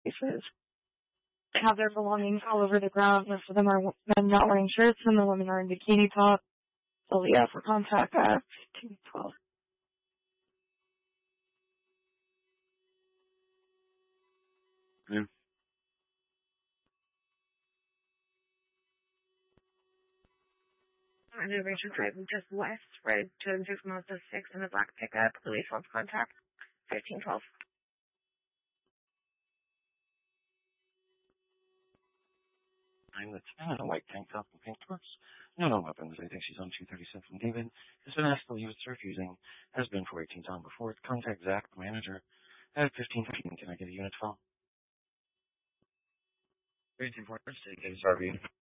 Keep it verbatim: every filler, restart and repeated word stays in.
cases. They have their belongings all over the ground. Most of them are men not wearing shirts, and the women are in bikini tops. So yeah, for contact, uh, fifteen twelve. Yeah. Innovation driving just west, right to six Mazda six in the black pickup. Police wants contact. fifteen twelve. I'm the ten in a white tank top and pink shorts. No, no weapons. I think she's on two thirty-seven. David has been asked to leave at surf using, has been for eighteen times before. Contact Zach, the manager, at fifteen fifteen. Can I get a unit phone? eighteen four, state Davis R V.